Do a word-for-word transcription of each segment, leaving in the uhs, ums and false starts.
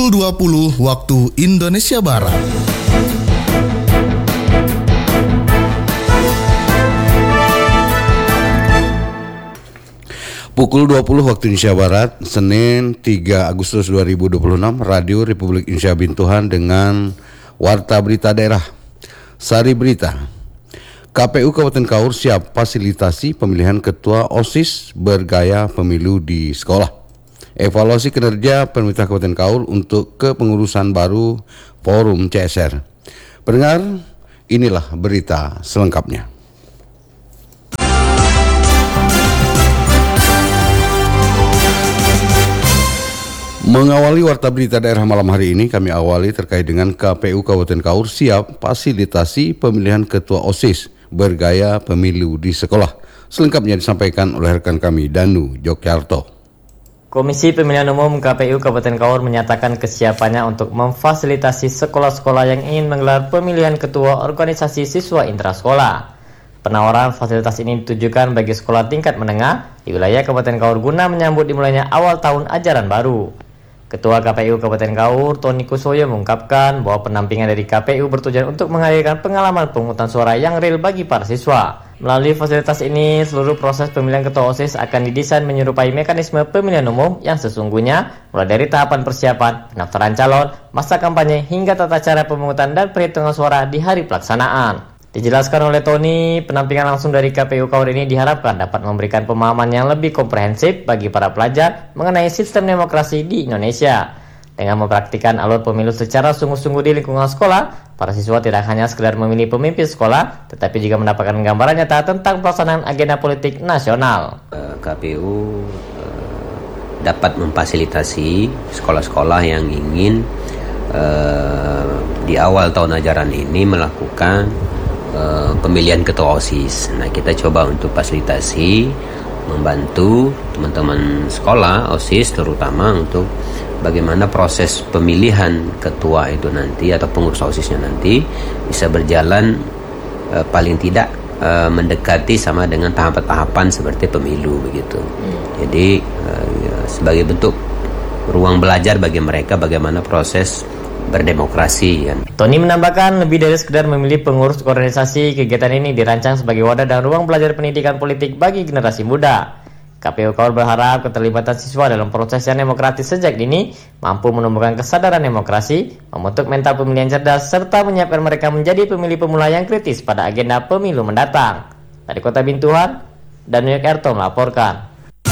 dua puluh waktu Indonesia Barat. Pukul dua puluh waktu Indonesia Barat, Senin tiga Agustus dua ribu dua puluh enam, Radio Republik Indonesia Bintuhan dengan Warta Berita Daerah. Sari Berita. K P U Kabupaten Kaur siap fasilitasi pemilihan ketua OSIS bergaya pemilu di sekolah. Evaluasi kinerja pemerintah Kabupaten Kaur untuk kepengurusan baru Forum C S R. Pendengar, inilah berita selengkapnya. Mengawali Warta Berita Daerah malam hari ini, kami awali terkait dengan K P U Kabupaten Kaur siap fasilitasi pemilihan ketua OSIS bergaya pemilu di sekolah. Selengkapnya disampaikan oleh rekan kami Danu Jokyarto. Komisi Pemilihan Umum K P U Kabupaten Kaur menyatakan kesiapannya untuk memfasilitasi sekolah-sekolah yang ingin menggelar pemilihan ketua organisasi siswa intrasekolah. Penawaran fasilitas ini ditujukan bagi sekolah tingkat menengah di wilayah Kabupaten Kaur guna menyambut dimulainya awal tahun ajaran baru. Ketua K P U Kabupaten Kaur, Tony Kusoyo, mengungkapkan bahwa penampingan dari K P U bertujuan untuk menghadirkan pengalaman pemungutan suara yang real bagi para siswa. Melalui fasilitas ini, seluruh proses pemilihan ketua OSIS akan didesain menyerupai mekanisme pemilihan umum yang sesungguhnya, mulai dari tahapan persiapan, pendaftaran calon, masa kampanye, hingga tata cara pemungutan dan perhitungan suara di hari pelaksanaan. Dijelaskan oleh Tony, penampingan langsung dari K P U Kaur ini diharapkan dapat memberikan pemahaman yang lebih komprehensif bagi para pelajar mengenai sistem demokrasi di Indonesia. Dengan mempraktikkan alur pemilu secara sungguh-sungguh di lingkungan sekolah, para siswa tidak hanya sekedar memilih pemimpin sekolah, tetapi juga mendapatkan gambaran nyata tentang pelaksanaan agenda politik nasional. K P U dapat memfasilitasi sekolah-sekolah yang ingin uh, di awal tahun ajaran ini melakukan uh, pemilihan ketua OSIS. Nah, kita coba untuk fasilitasi, membantu teman-teman sekolah OSIS terutama untuk bagaimana proses pemilihan ketua itu nanti atau pengurus OSISnya nanti bisa berjalan uh, paling tidak uh, mendekati sama dengan tahapan-tahapan seperti pemilu begitu. Hmm. Jadi uh, sebagai bentuk ruang belajar bagi mereka bagaimana proses berdemokrasi kan. Tony menambahkan lebih dari sekedar memilih pengurus organisasi, kegiatan ini dirancang sebagai wadah dan ruang belajar pendidikan politik bagi generasi muda. K P U Kaur berharap keterlibatan siswa dalam proses yang demokratis sejak dini mampu menumbuhkan kesadaran demokrasi, membentuk mental pemilihan cerdas, serta menyiapkan mereka menjadi pemilih pemula yang kritis pada agenda pemilu mendatang. Dari Kota Bintuhan, Danu Jokyarto melaporkan.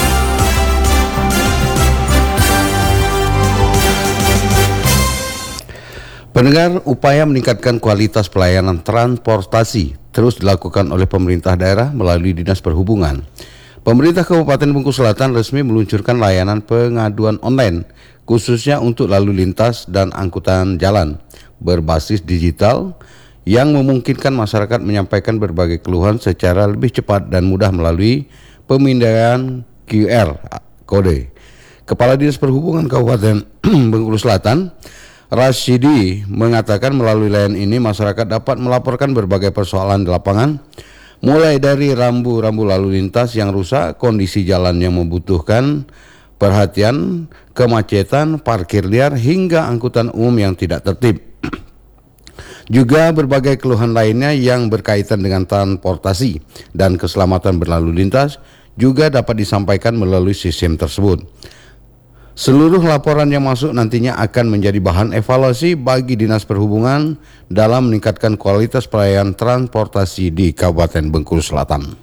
Pendengar, upaya meningkatkan kualitas pelayanan transportasi terus dilakukan oleh pemerintah daerah melalui Dinas Perhubungan. Pemerintah Kabupaten Bengkulu Selatan resmi meluncurkan layanan pengaduan online khususnya untuk lalu lintas dan angkutan jalan berbasis digital yang memungkinkan masyarakat menyampaikan berbagai keluhan secara lebih cepat dan mudah melalui pemindaian Q R kode. Kepala Dinas Perhubungan Kabupaten Bengkulu Selatan, Rasyidi, mengatakan melalui layanan ini masyarakat dapat melaporkan berbagai persoalan di lapangan, mulai dari rambu-rambu lalu lintas yang rusak, kondisi jalan yang membutuhkan perhatian, kemacetan, parkir liar, hingga angkutan umum yang tidak tertib. Juga berbagai keluhan lainnya yang berkaitan dengan transportasi dan keselamatan berlalu lintas juga dapat disampaikan melalui sistem tersebut. Seluruh laporan yang masuk nantinya akan menjadi bahan evaluasi bagi Dinas Perhubungan dalam meningkatkan kualitas pelayanan transportasi di Kabupaten Bengkulu Selatan.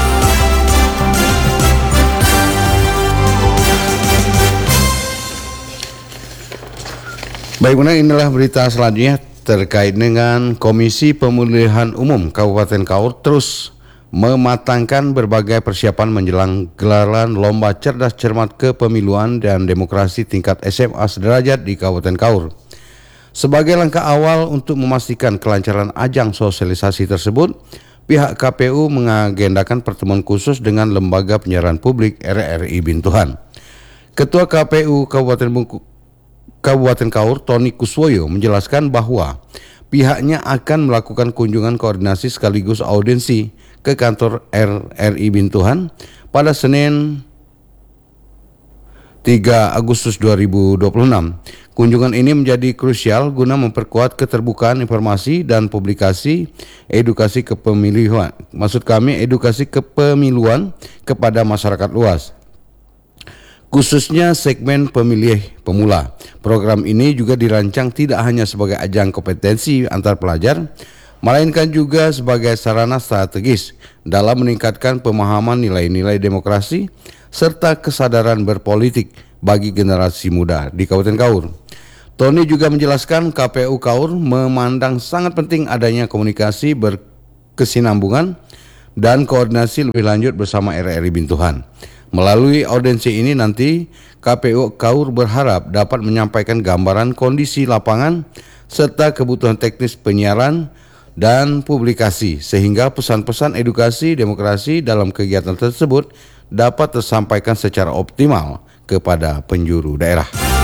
Baik, benar, inilah berita selanjutnya terkait dengan Komisi Pemilihan Umum Kabupaten Kaur terus mematangkan berbagai persiapan menjelang gelaran Lomba Cerdas Cermat Kepemiluan dan Demokrasi tingkat S M A sederajat di Kabupaten Kaur. Sebagai langkah awal untuk memastikan kelancaran ajang sosialisasi tersebut, pihak K P U mengagendakan pertemuan khusus dengan Lembaga Penyiaran Publik R R I Bintuhan. Ketua K P U Kabupaten Bengkulu Kabupaten Kaur, Tony Kusoyo, menjelaskan bahwa pihaknya akan melakukan kunjungan koordinasi sekaligus audiensi ke kantor R R I Bintuhan pada Senin tiga Agustus dua ribu dua puluh enam. Kunjungan ini menjadi krusial guna memperkuat keterbukaan informasi dan publikasi edukasi kepemiluan. Maksud kami edukasi kepemiluan kepada masyarakat luas, khususnya segmen pemilih pemula. Program ini juga dirancang tidak hanya sebagai ajang kompetensi antar pelajar, melainkan juga sebagai sarana strategis dalam meningkatkan pemahaman nilai-nilai demokrasi serta kesadaran berpolitik bagi generasi muda di Kabupaten Kaur. Tony juga menjelaskan K P U Kaur memandang sangat penting adanya komunikasi berkesinambungan dan koordinasi lebih lanjut bersama R R I Bintuhan. Melalui audiensi ini nanti K P U Kaur berharap dapat menyampaikan gambaran kondisi lapangan serta kebutuhan teknis penyiaran dan publikasi sehingga pesan-pesan edukasi demokrasi dalam kegiatan tersebut dapat tersampaikan secara optimal kepada penjuru daerah.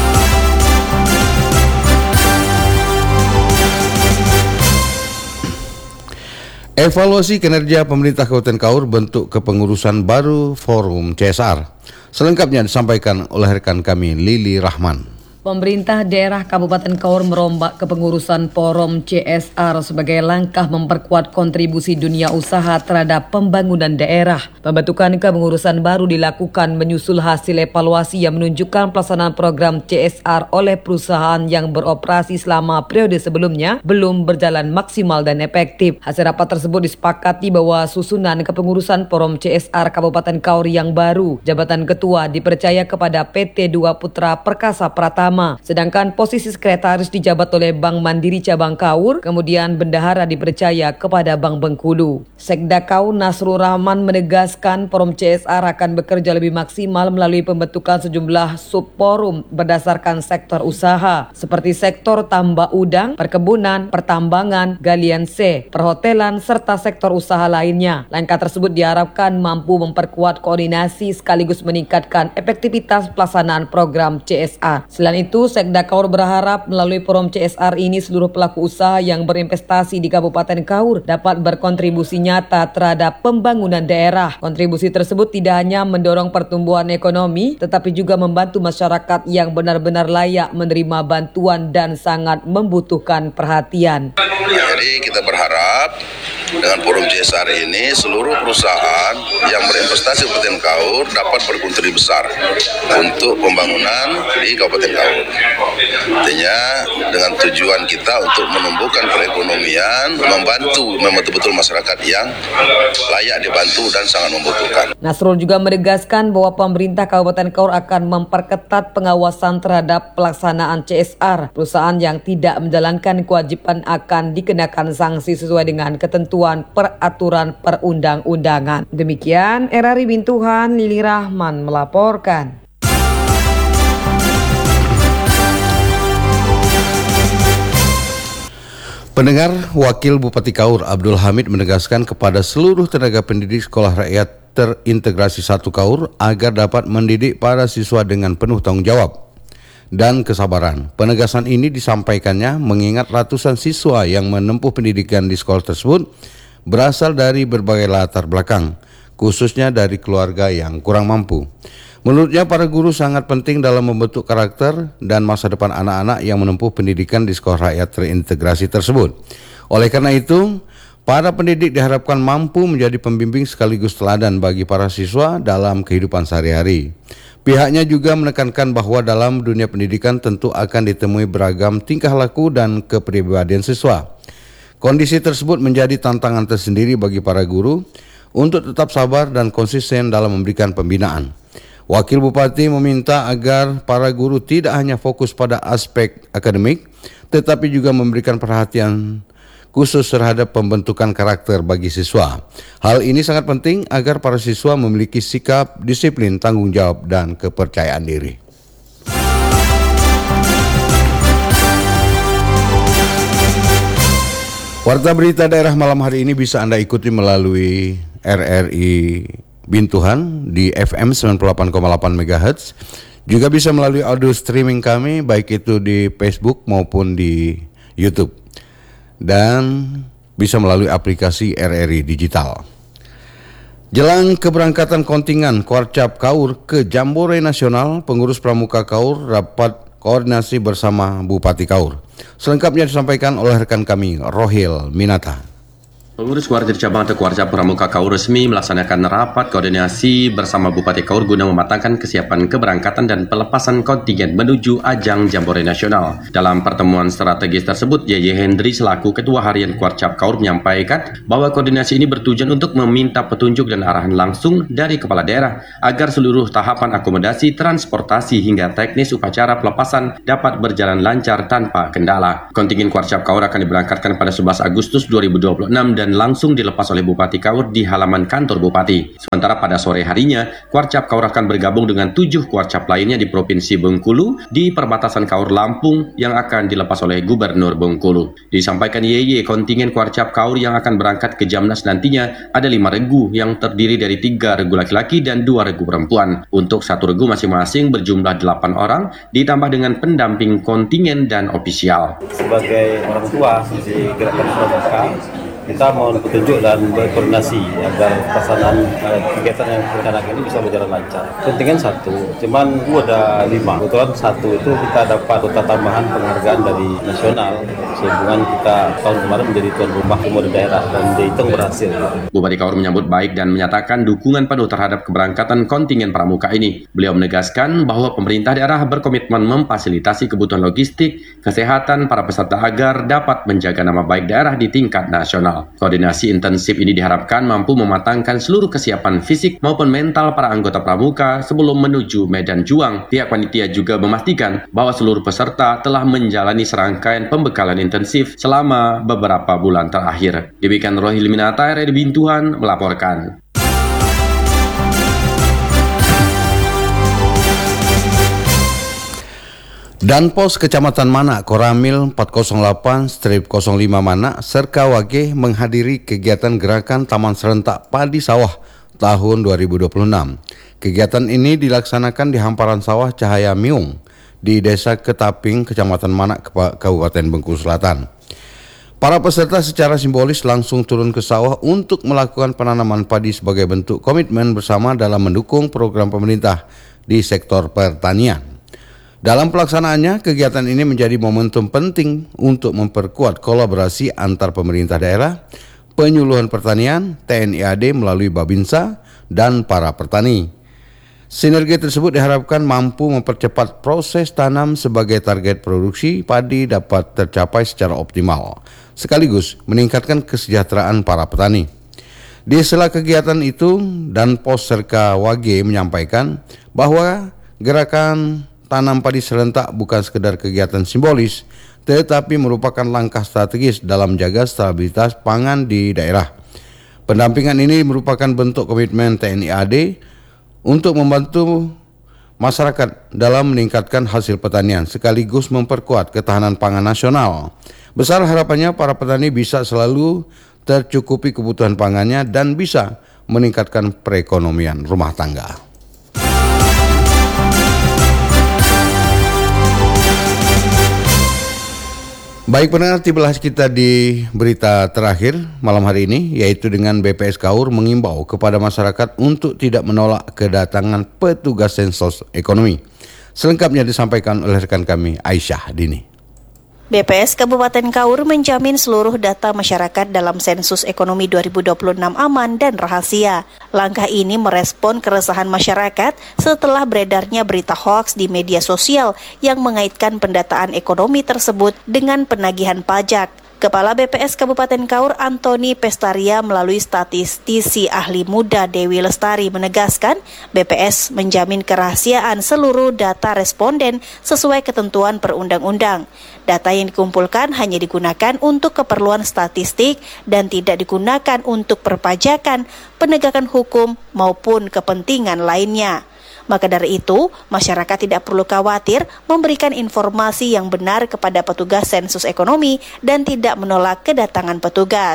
Evaluasi kinerja pemerintah Kabupaten Kaur bentuk kepengurusan baru Forum C S R. Selengkapnya disampaikan oleh rekan kami Lili Rahman. Pemerintah daerah Kabupaten Kaur merombak kepengurusan Forum C S R sebagai langkah memperkuat kontribusi dunia usaha terhadap pembangunan daerah. Pembentukan kepengurusan baru dilakukan menyusul hasil evaluasi yang menunjukkan pelaksanaan program C S R oleh perusahaan yang beroperasi selama periode sebelumnya belum berjalan maksimal dan efektif. Hasil rapat tersebut disepakati bahwa susunan kepengurusan Forum C S R Kabupaten Kaur yang baru, jabatan ketua dipercaya kepada P T dua Putra Perkasa Pratama, sedangkan posisi sekretaris dijabat oleh Bank Mandiri Cabang Kaur, kemudian bendahara dipercaya kepada Bank Bengkulu. Sekda Kaur Nasrul Rahman menegaskan Forum C S R akan bekerja lebih maksimal melalui pembentukan sejumlah subforum berdasarkan sektor usaha seperti sektor tambak udang, perkebunan, pertambangan, galian C, perhotelan, serta sektor usaha lainnya. Langkah tersebut diharapkan mampu memperkuat koordinasi sekaligus meningkatkan efektivitas pelaksanaan program C S R. Selain itu, Sekda Kaur berharap melalui Forum C S R ini seluruh pelaku usaha yang berinvestasi di Kabupaten Kaur dapat berkontribusi nyata terhadap pembangunan daerah. Kontribusi tersebut tidak hanya mendorong pertumbuhan ekonomi, tetapi juga membantu masyarakat yang benar-benar layak menerima bantuan dan sangat membutuhkan perhatian. Jadi kita berharap dengan Forum C S R ini seluruh perusahaan yang berinvestasi di Kabupaten Kaur dapat berkontribusi besar untuk pembangunan di Kabupaten Kaur. Artinya dengan tujuan kita untuk menumbuhkan perekonomian, membantu memang betul-betul masyarakat yang layak dibantu dan sangat membutuhkan. Nasrul juga menegaskan bahwa pemerintah Kabupaten Kaur akan memperketat pengawasan terhadap pelaksanaan C S R. Perusahaan yang tidak menjalankan kewajiban akan dikenakan sanksi sesuai dengan ketentuan peraturan perundang-undangan. Demikian R R I Bintuhan, Lili Rahman melaporkan. Pendengar, Wakil Bupati Kaur Abdul Hamid menegaskan kepada seluruh tenaga pendidik Sekolah Rakyat Terintegrasi satu Kaur agar dapat mendidik para siswa dengan penuh tanggung jawab dan kesabaran. Penegasan ini disampaikannya mengingat ratusan siswa yang menempuh pendidikan di sekolah tersebut berasal dari berbagai latar belakang, khususnya dari keluarga yang kurang mampu. Menurutnya, para guru sangat penting dalam membentuk karakter dan masa depan anak-anak yang menempuh pendidikan di Sekolah Rakyat Terintegrasi tersebut. Oleh karena itu, para pendidik diharapkan mampu menjadi pembimbing sekaligus teladan bagi para siswa dalam kehidupan sehari-hari. Pihaknya juga menekankan bahwa dalam dunia pendidikan tentu akan ditemui beragam tingkah laku dan kepribadian siswa. Kondisi tersebut menjadi tantangan tersendiri bagi para guru untuk tetap sabar dan konsisten dalam memberikan pembinaan. Wakil Bupati meminta agar para guru tidak hanya fokus pada aspek akademik, tetapi juga memberikan perhatian khusus terhadap pembentukan karakter bagi siswa. Hal ini sangat penting agar para siswa memiliki sikap, disiplin, tanggung jawab, dan kepercayaan diri. Warta berita daerah malam hari ini bisa Anda ikuti melalui R R I Bintuhan di F M sembilan puluh delapan koma delapan megahertz. Juga bisa melalui audio streaming kami baik itu di Facebook maupun di YouTube. Dan bisa melalui aplikasi R R I Digital. Jelang keberangkatan kontingen Korcap Kaur ke Jambore Nasional, pengurus pramuka Kaur rapat koordinasi bersama Bupati Kaur. Selengkapnya disampaikan oleh rekan kami, Rohil Minata. Pengurus Warga Cabang atau Warga Pramuka Kaur resmi melaksanakan rapat koordinasi bersama Bupati Kaur guna mematangkan kesiapan keberangkatan dan pelepasan kontingen menuju ajang Jambore Nasional. Dalam pertemuan strategis tersebut, Y Y Hendri selaku Ketua Harian Warcap Kaur menyampaikan bahwa koordinasi ini bertujuan untuk meminta petunjuk dan arahan langsung dari kepala daerah agar seluruh tahapan akomodasi, transportasi hingga teknis upacara pelepasan dapat berjalan lancar tanpa kendala. Kontingen Warcap Kaur akan diberangkatkan pada sebelas Agustus dua ribu dua puluh enam dan dan langsung dilepas oleh Bupati Kaur di halaman kantor Bupati. Sementara pada sore harinya, Warcap Kaur akan bergabung dengan tujuh Warcap lainnya di Provinsi Bengkulu di perbatasan Kaur Lampung yang akan dilepas oleh Gubernur Bengkulu. Disampaikan Y Y, kontingen Warcap Kaur yang akan berangkat ke Jamnas nantinya ada lima regu yang terdiri dari tiga regu laki-laki dan dua regu perempuan. Untuk satu regu masing-masing berjumlah delapan orang, ditambah dengan pendamping kontingen dan ofisial. Sebagai orang tua di Gerakan Pramuka, kita mohon petunjuk dan berkoordinasi agar pelaksanaan uh, kegiatan yang rencanakan ini bisa berjalan lancar. Kontingen satu, cuman itu ada lima. Kebetulan satu itu kita dapat kota tambahan penghargaan dari nasional sehubungan kita tahun kemarin menjadi tuan rumah umum daerah dan dihitung berhasil. Bupati Kaur menyambut baik dan menyatakan dukungan penuh terhadap keberangkatan kontingen pramuka ini. Beliau menegaskan bahwa pemerintah daerah berkomitmen memfasilitasi kebutuhan logistik, kesehatan para peserta agar dapat menjaga nama baik daerah di tingkat nasional. Koordinasi intensif ini diharapkan mampu mematangkan seluruh kesiapan fisik maupun mental para anggota pramuka sebelum menuju medan juang. Pihak panitia juga memastikan bahwa seluruh peserta telah menjalani serangkaian pembekalan intensif selama beberapa bulan terakhir. Demikian Rohil Minata, R R D Bintuhan melaporkan. Dan Pos Kecamatan Manak Koramil empat nol delapan nol lima Manak Serka Wage menghadiri kegiatan gerakan Taman Serentak Padi Sawah tahun dua ribu dua puluh enam. Kegiatan ini dilaksanakan di hamparan sawah Cahaya Miung di Desa Ketaping, Kecamatan Manak, Kabupaten Bengkulu Selatan. Para peserta secara simbolis langsung turun ke sawah untuk melakukan penanaman padi sebagai bentuk komitmen bersama dalam mendukung program pemerintah di sektor pertanian. Dalam pelaksanaannya, kegiatan ini menjadi momentum penting untuk memperkuat kolaborasi antar pemerintah daerah, penyuluhan pertanian, T N I A D melalui Babinsa, dan para petani. Sinergi tersebut diharapkan mampu mempercepat proses tanam sebagai target produksi padi dapat tercapai secara optimal, sekaligus meningkatkan kesejahteraan para petani. Di sela kegiatan itu, Dan Pos Serka Wage menyampaikan bahwa gerakan tanam padi serentak bukan sekedar kegiatan simbolis, tetapi merupakan langkah strategis dalam menjaga stabilitas pangan di daerah. Pendampingan ini merupakan bentuk komitmen T N I A D untuk membantu masyarakat dalam meningkatkan hasil pertanian sekaligus memperkuat ketahanan pangan nasional. Besar harapannya para petani bisa selalu tercukupi kebutuhan pangannya dan bisa meningkatkan perekonomian rumah tangga. Baik pendengar, tibalah kita di berita terakhir malam hari ini, yaitu dengan B P S Kaur mengimbau kepada masyarakat untuk tidak menolak kedatangan petugas sensus ekonomi. Selengkapnya disampaikan oleh rekan kami Aisyah Dini. B P S Kabupaten Kaur menjamin seluruh data masyarakat dalam sensus ekonomi dua ribu dua puluh enam aman dan rahasia. Langkah ini merespon keresahan masyarakat setelah beredarnya berita hoaks di media sosial yang mengaitkan pendataan ekonomi tersebut dengan penagihan pajak. Kepala B P S Kabupaten Kaur Antoni Pestaria melalui statistisi ahli muda Dewi Lestari menegaskan B P S menjamin kerahasiaan seluruh data responden sesuai ketentuan perundang-undang. Data yang dikumpulkan hanya digunakan untuk keperluan statistik dan tidak digunakan untuk perpajakan, penegakan hukum maupun kepentingan lainnya. Maka dari itu, masyarakat tidak perlu khawatir memberikan informasi yang benar kepada petugas sensus ekonomi dan tidak menolak kedatangan petugas.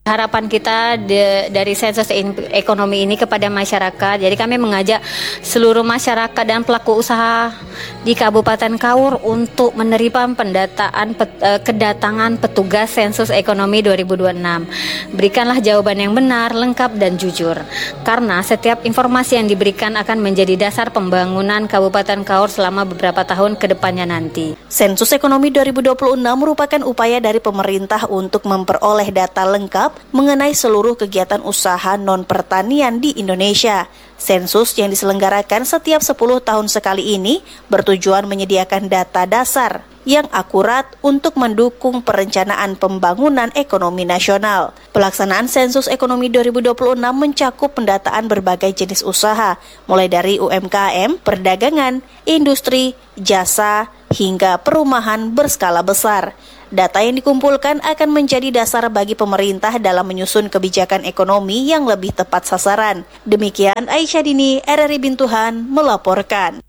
Harapan kita de, dari sensus ekonomi ini kepada masyarakat, jadi kami mengajak seluruh masyarakat dan pelaku usaha di Kabupaten Kaur untuk menerima pendataan pet, eh, kedatangan petugas sensus ekonomi dua ribu dua puluh enam. Berikanlah jawaban yang benar, lengkap dan jujur, karena setiap informasi yang diberikan akan menjadi dasar pembangunan Kabupaten Kaur selama beberapa tahun ke depannya nanti. Sensus ekonomi dua ribu dua puluh enam merupakan upaya dari pemerintah untuk memperoleh data lengkap mengenai seluruh kegiatan usaha non-pertanian di Indonesia. Sensus yang diselenggarakan setiap sepuluh tahun sekali ini bertujuan menyediakan data dasar yang akurat untuk mendukung perencanaan pembangunan ekonomi nasional. Pelaksanaan sensus ekonomi dua ribu dua puluh enam mencakup pendataan berbagai jenis usaha, mulai dari U M K M, perdagangan, industri, jasa, hingga perumahan berskala besar. Data yang dikumpulkan akan menjadi dasar bagi pemerintah dalam menyusun kebijakan ekonomi yang lebih tepat sasaran. Demikian Aisyah Dini, R R I Bintuhan, melaporkan.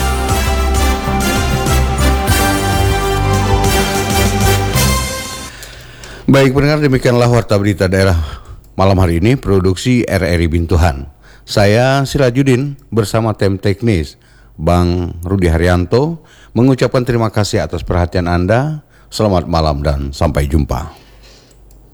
Baik pendengar, demikianlah Warta Berita Daerah malam hari ini, produksi R R I Bintuhan. Saya Sirajudin bersama tim teknis Bang Rudi Haryanto mengucapkan terima kasih atas perhatian Anda. Selamat malam dan sampai jumpa.